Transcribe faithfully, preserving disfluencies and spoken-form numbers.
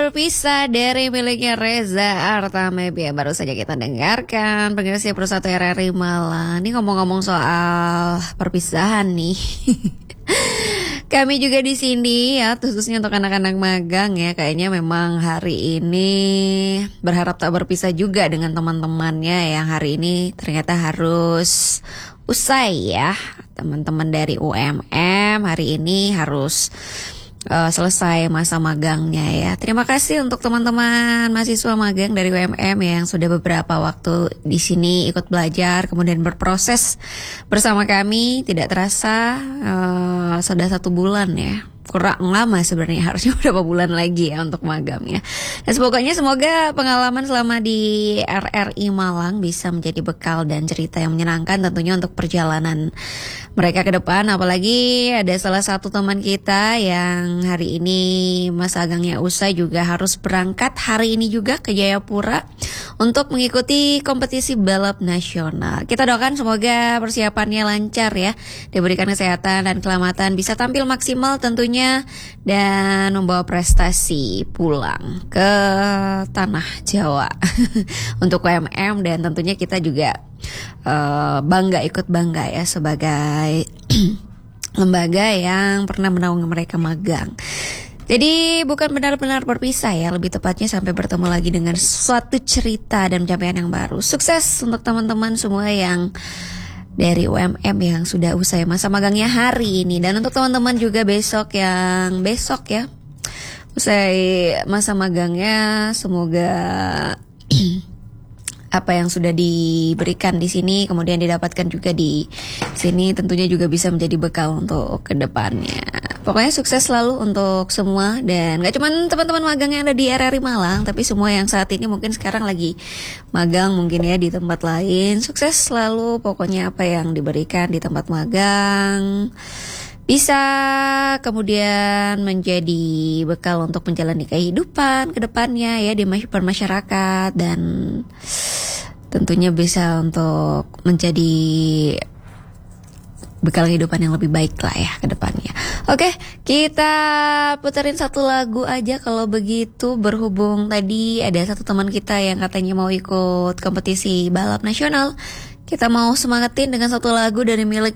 berpisah dari miliknya Reza Artamevia. Baru saja kita dengarkan Pengiras Persatu R R I Malang. Ini ngomong-ngomong soal perpisahan nih. Kami juga di sini ya, khususnya untuk anak-anak magang ya. Kayaknya memang hari ini berharap tak berpisah juga dengan teman-temannya yang hari ini ternyata harus usai ya. Teman-teman dari U M M hari ini harus Uh, selesai masa magangnya ya. Terima kasih untuk teman-teman mahasiswa magang dari U M M yang sudah beberapa waktu di sini ikut belajar kemudian berproses bersama kami. Tidak terasa uh, sudah satu bulan ya. Kurang lama sebenarnya, harusnya berapa bulan lagi ya untuk magang ya. Dan pokoknya semoga pengalaman selama di R R I Malang bisa menjadi bekal dan cerita yang menyenangkan tentunya untuk perjalanan mereka ke depan. Apalagi ada salah satu teman kita yang hari ini masa agangnya usai juga harus berangkat hari ini juga ke Jayapura untuk mengikuti kompetisi balap nasional. Kita doakan semoga persiapannya lancar ya, diberikan kesehatan dan keselamatan, bisa tampil maksimal tentunya dan membawa prestasi pulang ke tanah Jawa untuk U M M. Dan tentunya kita juga uh, bangga, ikut bangga ya sebagai lembaga yang pernah menaungi mereka magang. Jadi bukan benar-benar berpisah ya, lebih tepatnya sampai bertemu lagi dengan suatu cerita dan pencapaian yang baru. Sukses untuk teman-teman semua yang dari U M M yang sudah usai masa magangnya hari ini. Dan untuk teman-teman juga besok yang besok ya usai masa magangnya, semoga apa yang sudah diberikan di sini kemudian didapatkan juga di sini tentunya juga bisa menjadi bekal untuk kedepannya. Pokoknya sukses selalu untuk semua, dan gak cuma teman-teman magang yang ada di R R I Malang, tapi semua yang saat ini mungkin sekarang lagi magang mungkin ya di tempat lain. Sukses selalu, pokoknya apa yang diberikan di tempat magang bisa kemudian menjadi bekal untuk menjalani kehidupan ke depannya ya di masyarakat, dan tentunya bisa untuk menjadi bekal kehidupan yang lebih baik lah ya ke depannya. Oke, kita puterin satu lagu aja kalau begitu, berhubung tadi ada satu teman kita yang katanya mau ikut kompetisi balap nasional. Kita mau semangatin dengan satu lagu dari milik